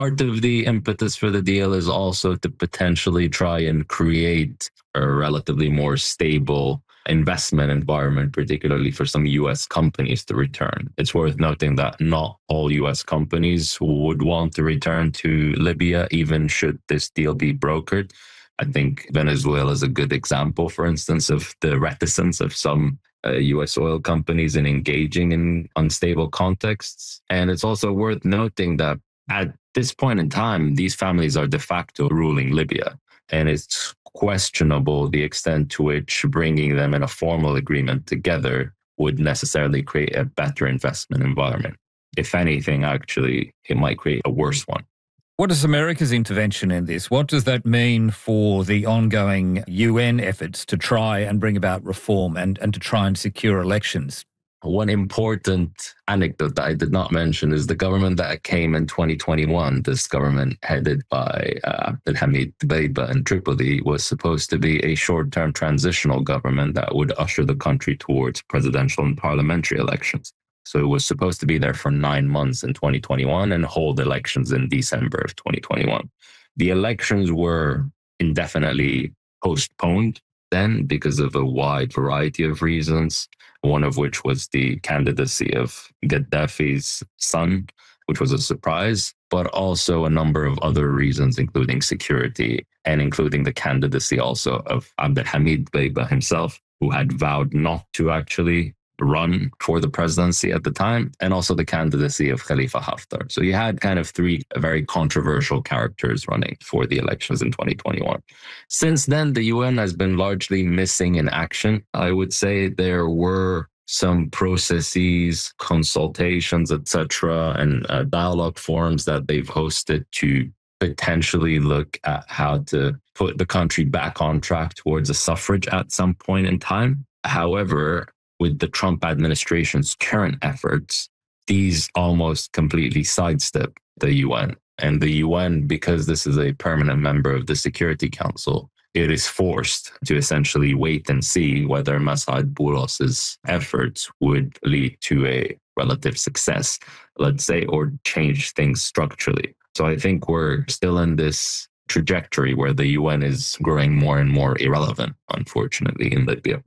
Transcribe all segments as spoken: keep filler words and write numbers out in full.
Part of the impetus for the deal is also to potentially try and create a relatively more stable investment environment, particularly for some U S companies to return. It's worth noting that not all U S companies would want to return to Libya, even should this deal be brokered. I think Venezuela is a good example, for instance, of the reticence of some uh, U S oil companies in engaging in unstable contexts. And it's also worth noting that at this point in time, these families are de facto ruling Libya. And it's questionable the extent to which bringing them in a formal agreement together would necessarily create a better investment environment. If anything, actually, it might create a worse one. What is America's intervention in this? What does that mean for the ongoing U N efforts to try and bring about reform and, and to try and secure elections? One important anecdote that I did not mention is the government that came in twenty twenty-one. This government headed by uh, Abdelhamid Dbeibeh in Tripoli was supposed to be a short-term transitional government that would usher the country towards presidential and parliamentary elections. So it was supposed to be there for nine months in twenty twenty-one and hold elections in December of twenty twenty-one. The elections were indefinitely postponed then because of a wide variety of reasons, one of which was the candidacy of Gaddafi's son, which was a surprise, but also a number of other reasons, including security and including the candidacy also of Abdelhamid Dbeibeh himself, who had vowed not to actually run for the presidency at the time, and also the candidacy of Khalifa Haftar. So you had kind of three very controversial characters running for the elections in twenty twenty-one. Since then, the U N has been largely missing in action. I would say there were some processes, consultations, et cetera, and uh, dialogue forums that they've hosted to potentially look at how to put the country back on track towards a suffrage at some point in time. However, with the Trump administration's current efforts, these almost completely sidestep the U N. And the U N, because this is a permanent member of the Security Council, it is forced to essentially wait and see whether Masad Bouras's efforts would lead to a relative success, let's say, or change things structurally. So I think we're still in this trajectory where the U N is growing more and more irrelevant, unfortunately, in Libya.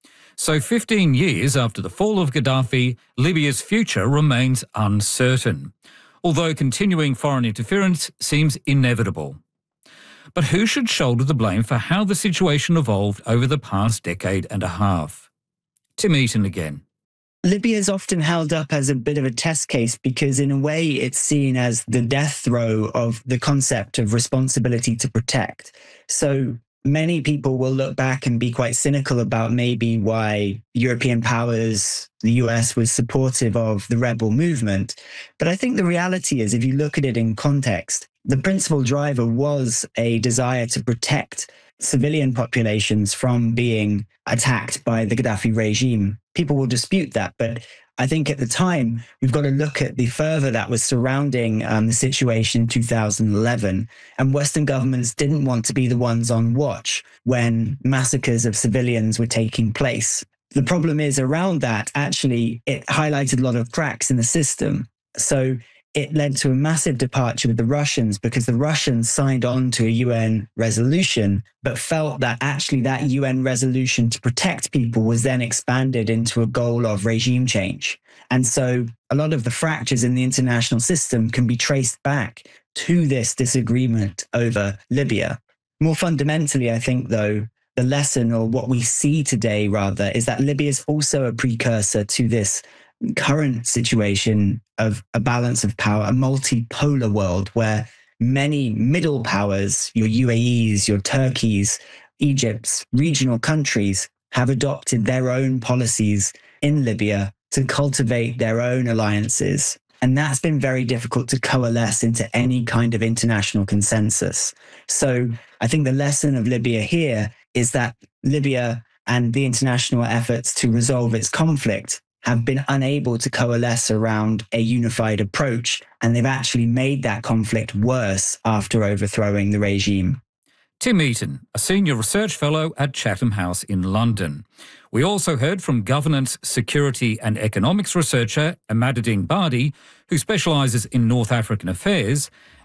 So fifteen years after the fall of Gaddafi, Libya's future remains uncertain, although continuing foreign interference seems inevitable. But who should shoulder the blame for how the situation evolved over the past decade and a half? Tim Eaton again. Libya is often held up as a bit of a test case because in a way it's seen as the death throw of the concept of responsibility to protect. So many people will look back and be quite cynical about maybe why European powers, the U S, was supportive of the rebel movement. But I think the reality is, if you look at it in context, the principal driver was a desire to protect civilian populations from being attacked by the Gaddafi regime. People will dispute that, but I think at the time, we've got to look at the fervor that was surrounding um, the situation in two thousand eleven. And Western governments didn't want to be the ones on watch when massacres of civilians were taking place. The problem is around that, actually, it highlighted a lot of cracks in the system. So it led to a massive departure with the Russians because the Russians signed on to a U N resolution, but felt that actually that U N resolution to protect people was then expanded into a goal of regime change. And so a lot of the fractures in the international system can be traced back to this disagreement over Libya. More fundamentally, I think, though, the lesson, or what we see today rather, is that Libya is also a precursor to this current situation of a balance of power, a multipolar world where many middle powers, your U A Es, your Turkeys, Egypt's, regional countries, have adopted their own policies in Libya to cultivate their own alliances. And that's been very difficult to coalesce into any kind of international consensus. So I think the lesson of Libya here is that Libya and the international efforts to resolve its conflict have been unable to coalesce around a unified approach, and they've actually made that conflict worse after overthrowing the regime. Tim Eaton, a senior research fellow at Chatham House in London. We also heard from governance, security and economics researcher Ahmaduddin Badi, who specialises in North African affairs,